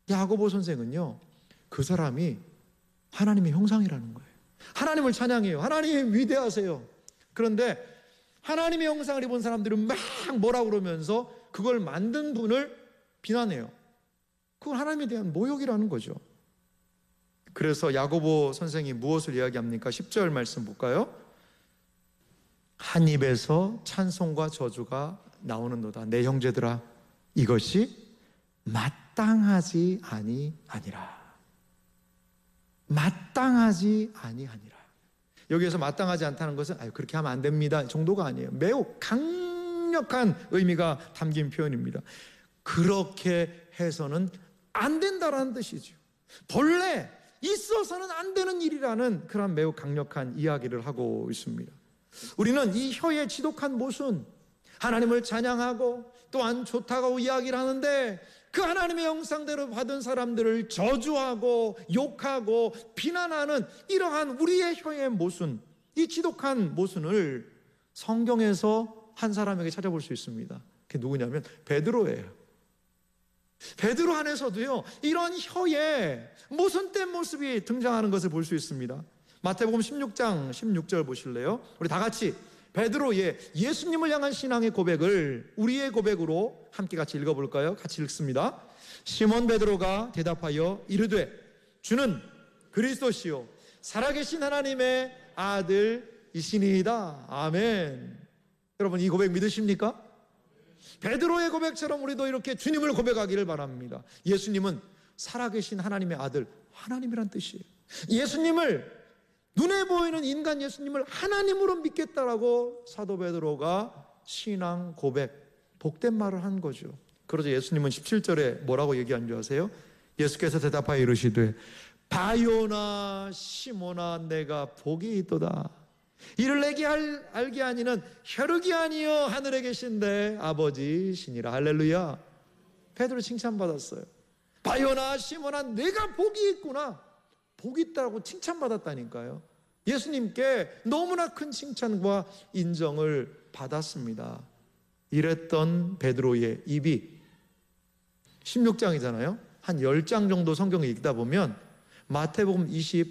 야고보 선생은요, 그 사람이 하나님의 형상이라는 거예요. 하나님을 찬양해요. 하나님 위대하세요. 그런데 하나님의 형상을 입은 사람들은 막 뭐라고 그러면서 그걸 만든 분을 비난해요. 그건 하나님에 대한 모욕이라는 거죠. 그래서 야고보 선생이 무엇을 이야기합니까? 10절 말씀 볼까요? 한 입에서 찬송과 저주가 나오는도다. 내 형제들아, 이것이 마땅하지 아니하니라. 마땅하지 아니하니라. 여기에서 마땅하지 않다는 것은 그렇게 하면 안 됩니다 정도가 아니에요. 매우 강력한 의미가 담긴 표현입니다. 그렇게 해서는 안 된다라는 뜻이죠. 본래 있어서는 안 되는 일이라는 그런 매우 강력한 이야기를 하고 있습니다. 우리는 이 혀의 지독한 모순, 하나님을 찬양하고 또한 좋다고 이야기를 하는데 그 하나님의 형상대로 받은 사람들을 저주하고 욕하고 비난하는 이러한 우리의 혀의 모순, 이 지독한 모순을 성경에서 한 사람에게 찾아볼 수 있습니다. 그게 누구냐면 베드로예요. 베드로 안에서도요, 이런 혀의 모순된 모습이 등장하는 것을 볼 수 있습니다. 마태복음 16장 16절 보실래요? 우리 다 같이 베드로의 예수님을 향한 신앙의 고백을 우리의 고백으로 함께 같이 읽어볼까요? 같이 읽습니다. 시몬 베드로가 대답하여 이르되 주는 그리스도시요 살아계신 하나님의 아들이시니이다. 아멘. 여러분, 이 고백 믿으십니까? 베드로의 고백처럼 우리도 이렇게 주님을 고백하기를 바랍니다. 예수님은 살아계신 하나님의 아들, 하나님이란 뜻이에요. 예수님을, 눈에 보이는 인간 예수님을 하나님으로 믿겠다라고 사도 베드로가 신앙 고백, 복된 말을 한 거죠. 그러자 예수님은 17절에 뭐라고 얘기한 줄 아세요? 예수께서 대답하여 이르시되 바요나 시몬아 내가 복이 있도다. 이를 내게 알게 아니는 혈육이 아니여 하늘에 계신데 아버지시니라. 할렐루야. 베드로 칭찬받았어요. 바요나 시몬아 내가 복이 있구나. 복이 있다고 칭찬받았다니까요. 예수님께 너무나 큰 칭찬과 인정을 받았습니다. 이랬던 베드로의 입이 16장이잖아요. 한 10장 정도 성경을 읽다 보면 마태복음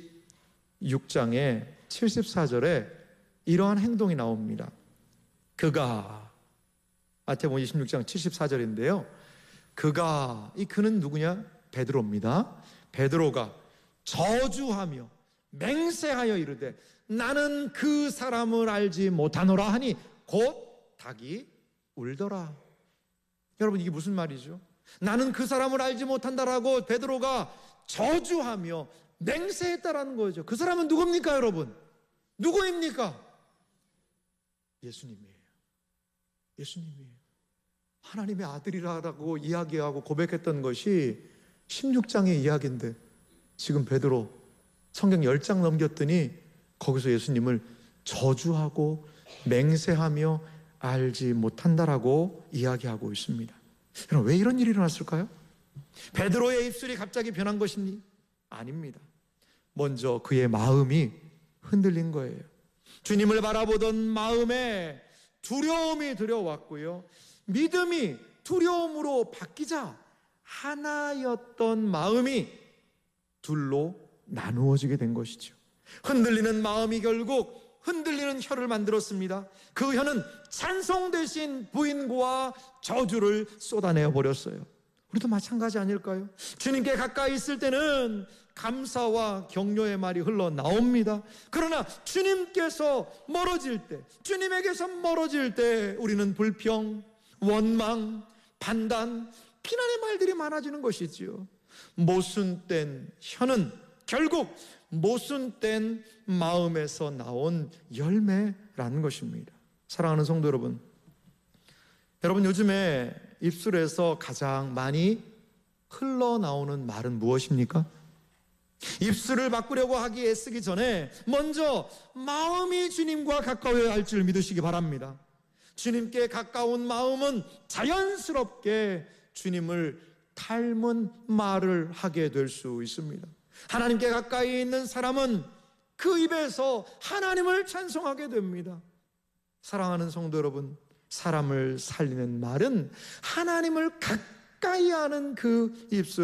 26장에 74절에 이러한 행동이 나옵니다. 그가, 마태복음 26장 74절인데요. 그는 누구냐? 베드로입니다. 베드로가 저주하며 맹세하여 이르되 나는 그 사람을 알지 못하노라 하니 곧 닭이 울더라. 여러분, 이게 무슨 말이죠? 나는 그 사람을 알지 못한다라고 베드로가 저주하며 맹세했다라는 거죠. 그 사람은 누굽니까, 여러분? 누구입니까? 예수님이에요. 예수님이에요. 하나님의 아들이라고 이야기하고 고백했던 것이 16장의 이야기인데 지금 베드로 성경 10장 넘겼더니 거기서 예수님을 저주하고 맹세하며 알지 못한다라고 이야기하고 있습니다. 여러분, 왜 이런 일이 일어났을까요? 베드로의 입술이 갑자기 변한 것입니? 아닙니다. 먼저 그의 마음이 흔들린 거예요. 주님을 바라보던 마음에 두려움이 들어왔고요, 믿음이 두려움으로 바뀌자 하나였던 마음이 둘로 나누어지게 된 것이죠. 흔들리는 마음이 결국 흔들리는 혀를 만들었습니다. 그 혀는 찬송 대신 부인과 저주를 쏟아내어 버렸어요. 우리도 마찬가지 아닐까요? 주님께 가까이 있을 때는 감사와 격려의 말이 흘러나옵니다. 그러나 주님께서 멀어질 때, 주님에게서 멀어질 때 우리는 불평, 원망, 판단, 비난의 말들이 많아지는 것이지요. 모순된 혀는 결국 모순된 마음에서 나온 열매라는 것입니다. 사랑하는 성도 여러분, 요즘에 입술에서 가장 많이 흘러나오는 말은 무엇입니까? 입술을 바꾸려고 하기 애쓰기 전에 먼저 마음이 주님과 가까워야 할 줄 믿으시기 바랍니다. 주님께 가까운 마음은 자연스럽게 주님을 닮은 말을 하게 될 수 있습니다. 하나님께 가까이 있는 사람은 그 입에서 하나님을 찬송하게 됩니다. 사랑하는 성도 여러분, 사람을 살리는 말은 하나님을 가까이 하는 그 입술을